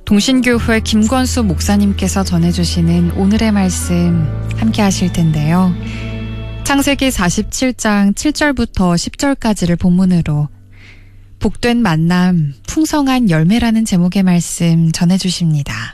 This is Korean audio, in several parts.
동신교회 김권수 목사님께서 전해주시는 오늘의 말씀 함께 하실 텐데요. 창세기 47장 7절부터 10절까지를 본문으로 복된 만남, 풍성한 열매라는 제목의 말씀 전해주십니다.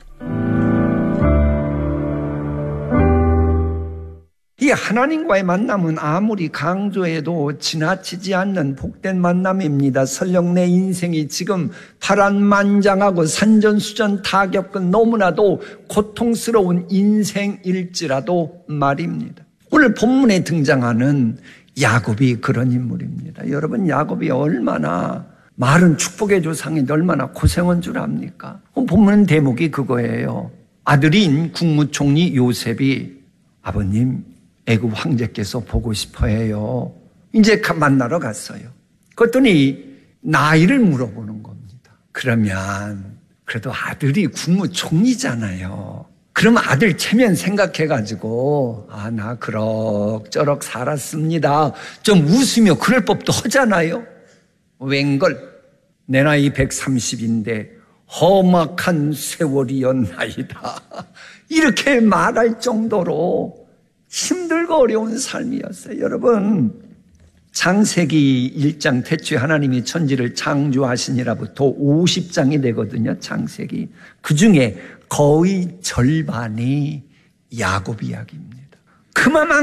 이 하나님과의 만남은 아무리 강조해도 지나치지 않는 복된 만남입니다. 설령 내 인생이 지금 파란만장하고 산전수전 다 겪은 너무나도 고통스러운 인생일지라도 말입니다. 오늘 본문에 등장하는 야곱이 그런 인물입니다. 여러분, 야곱이 얼마나 말은 축복의 조상인데 얼마나 고생한 줄 압니까? 본문 대목이 그거예요. 아들인 국무총리 요셉이 아버님, 애굽 황제께서 보고 싶어 해요. 이제 만나러 갔어요. 그랬더니 나이를 물어보는 겁니다. 그러면 그래도 아들이 국무총리잖아요. 그럼 아들 체면 생각해가지고 나 그럭저럭 살았습니다. 좀 웃으며 그럴 법도 하잖아요. 웬걸 내 나이 130인데 험악한 세월이었나이다. 이렇게 말할 정도로 힘들고 어려운 삶이었어요. 여러분, 창세기 1장 태초에 하나님이 천지를 창조하시니라부터 50장이 되거든요. 창세기. 그중에 거의 절반이 야곱 이야기입니다. 그만한